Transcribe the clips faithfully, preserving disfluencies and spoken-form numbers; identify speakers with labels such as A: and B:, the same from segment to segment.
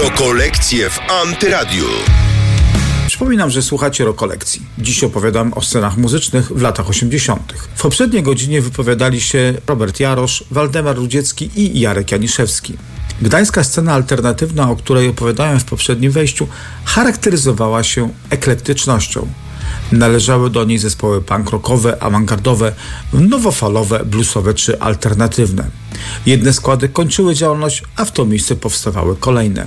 A: Rokolekcje w Antyradiu.
B: Przypominam, że słuchacie Rokolekcji. Dziś opowiadam o scenach muzycznych w latach osiemdziesiątych. W poprzedniej godzinie wypowiadali się Robert Jarosz, Waldemar Rudziecki i Jarek Janiszewski. Gdańska scena alternatywna, o której opowiadałem w poprzednim wejściu, charakteryzowała się eklektycznością. Należały do niej zespoły punk rockowe, awangardowe, nowofalowe, bluesowe czy alternatywne. Jedne składy kończyły działalność, a w to miejsce powstawały kolejne.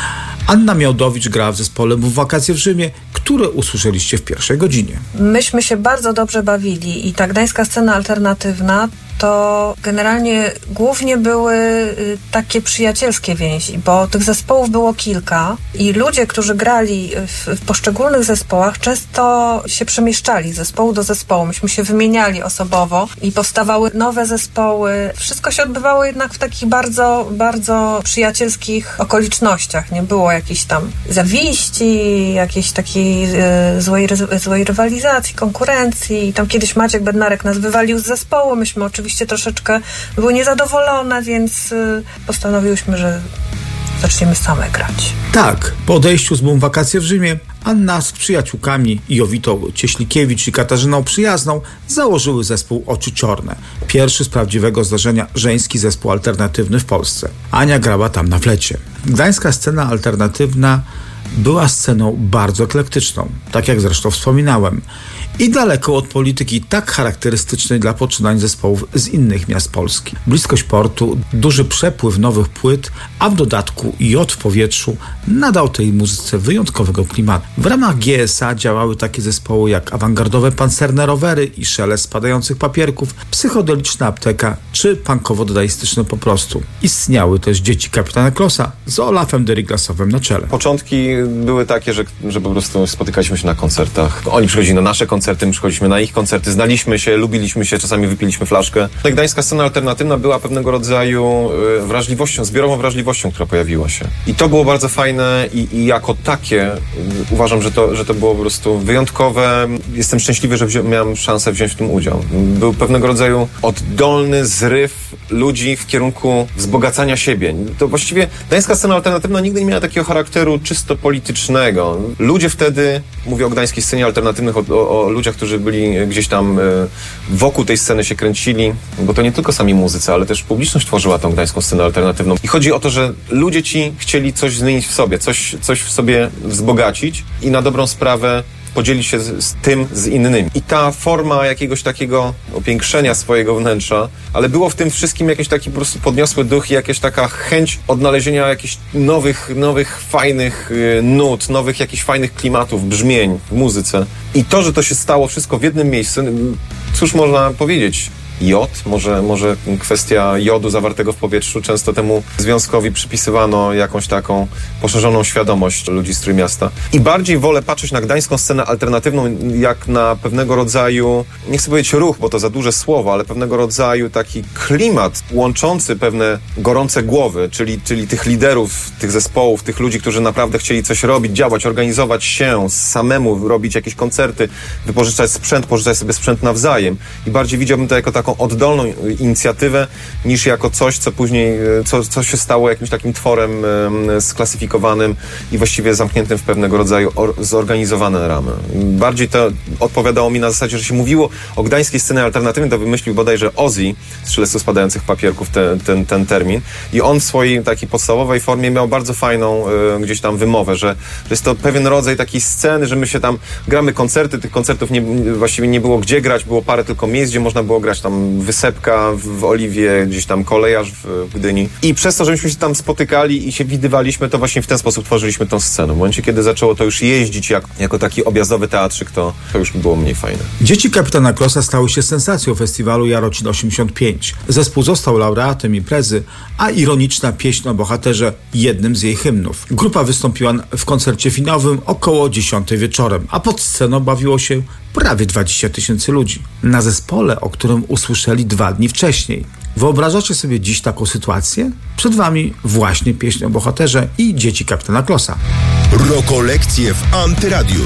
B: Anna Miałdowicz grała w zespole Mów wakacje w Rzymie, które usłyszeliście w pierwszej godzinie.
C: Myśmy się bardzo dobrze bawili i ta gdańska scena alternatywna to generalnie głównie były takie przyjacielskie więzi, bo tych zespołów było kilka i ludzie, którzy grali w, w poszczególnych zespołach, często się przemieszczali z zespołu do zespołu. Myśmy się wymieniali osobowo i powstawały nowe zespoły. Wszystko się odbywało jednak w takich bardzo, bardzo przyjacielskich okolicznościach. Nie było jakiejś tam zawiści, jakiejś takiej e, złej, złej rywalizacji, konkurencji. I tam kiedyś Maciek Bednarek nas wywalił z zespołu. Myśmy oczywiście troszeczkę były niezadowolone, więc y, postanowiłyśmy, że zaczniemy same grać.
B: Tak, po odejściu z Mów wakacje w Rzymie Anna z przyjaciółkami Jowitą Cieślikiewicz i Katarzyną Przyjazną założyły zespół Oczy Ciorne. Pierwszy z prawdziwego zdarzenia żeński zespół alternatywny w Polsce. Ania grała tam na flecie. Gdańska scena alternatywna była sceną bardzo eklektyczną, tak jak zresztą wspominałem, i daleko od polityki tak charakterystycznej dla poczynań zespołów z innych miast Polski. Bliskość portu, duży przepływ nowych płyt, a w dodatku jod w powietrzu nadał tej muzyce wyjątkowego klimatu. W ramach G S A działały takie zespoły jak awangardowe pancerne rowery i szelest spadających papierków, psychodeliczna apteka czy punkowo-dadaistyczne po prostu. Istniały też dzieci kapitana Klossa z Olafem Deriglasowym na czele.
D: Początki były takie, że, że po prostu spotykaliśmy się na koncertach. Oni przychodzili na nasze koncerty, my przychodziliśmy na ich koncerty, znaliśmy się, lubiliśmy się, czasami wypiliśmy flaszkę. Ta gdańska scena alternatywna była pewnego rodzaju wrażliwością, zbiorową wrażliwością, która pojawiła się. I to było bardzo fajne i, i jako takie uważam, że to, że to było po prostu wyjątkowe. Jestem szczęśliwy, że wzi- miałem szansę wziąć w tym udział. Był pewnego rodzaju oddolny zryw ludzi w kierunku wzbogacania siebie. To właściwie gdańska scena alternatywna nigdy nie miała takiego charakteru czysto politycznego. Ludzie wtedy, mówię o gdańskiej scenie alternatywnych, o, o, o ludziach, którzy byli gdzieś tam wokół tej sceny się kręcili, bo to nie tylko sami muzycy, ale też publiczność tworzyła tą gdańską scenę alternatywną. I chodzi o to, że ludzie ci chcieli coś zmienić w sobie, coś, coś w sobie wzbogacić i na dobrą sprawę podzielić się z, z tym, z innymi. I ta forma jakiegoś takiego upiększenia swojego wnętrza, ale było w tym wszystkim jakiś taki po prostu podniosły duch i jakaś taka chęć odnalezienia jakichś nowych, nowych, fajnych y, nut, nowych jakichś fajnych klimatów, brzmień w muzyce. I to, że to się stało wszystko w jednym miejscu, cóż można powiedzieć? Jod, może, może kwestia jodu zawartego w powietrzu, często temu związkowi przypisywano jakąś taką poszerzoną świadomość ludzi z Trójmiasta. I bardziej wolę patrzeć na gdańską scenę alternatywną jak na pewnego rodzaju, nie chcę powiedzieć ruch, bo to za duże słowo, ale pewnego rodzaju taki klimat łączący pewne gorące głowy, czyli, czyli tych liderów, tych zespołów, tych ludzi, którzy naprawdę chcieli coś robić, działać, organizować się, samemu robić jakieś koncerty, wypożyczać sprzęt, pożyczać sobie sprzęt nawzajem. I bardziej widziałbym to jako taką oddolną inicjatywę, niż jako coś, co później, co, co się stało jakimś takim tworem um, sklasyfikowanym i właściwie zamkniętym w pewnego rodzaju or, zorganizowane ramy. Bardziej to odpowiadało mi na zasadzie, że się mówiło o gdańskiej scenie alternatywnej, to wymyślił bodajże Ozzy z Szelestu Spadających Papierków ten, ten, ten termin i on w swojej takiej podstawowej formie miał bardzo fajną y, gdzieś tam wymowę, że, że jest to pewien rodzaj takiej sceny, że my się tam gramy koncerty, tych koncertów nie, właściwie nie było gdzie grać, było parę tylko miejsc, gdzie można było grać tam Wysepka w, w Oliwie, gdzieś tam Kolejarz w, w Gdyni. I przez to, że myśmy się tam spotykali i się widywaliśmy, to właśnie w ten sposób tworzyliśmy tą scenę. W momencie, kiedy zaczęło to już jeździć jak, jako taki objazdowy teatrzyk, to, to już było mniej fajne.
B: Dzieci kapitana Klossa stały się sensacją festiwalu Jarocin osiemdziesiąt pięć. Zespół został laureatem imprezy, a ironiczna pieśń o bohaterze jednym z jej hymnów. Grupa wystąpiła w koncercie finałowym około dziesiątej wieczorem, a pod sceną bawiło się prawie dwadzieścia tysięcy ludzi. Na zespole, o którym usłyszeli dwa dni wcześniej. Wyobrażacie sobie dziś taką sytuację? Przed wami właśnie pieśń o bohaterze i dzieci kapitana Klossa.
A: Rokolekcje w Antyradiu.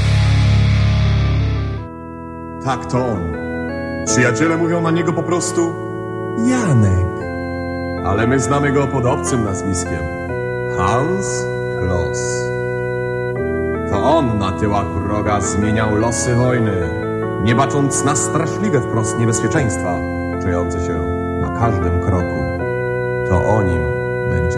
E: Tak, to on. Przyjaciele mówią na niego po prostu Janek. Ale my znamy go pod obcym nazwiskiem. Hans ich los. To on na tyłach wroga zmieniał losy wojny, nie bacząc na straszliwe wprost niebezpieczeństwa, czujące się na każdym kroku. To o nim będzie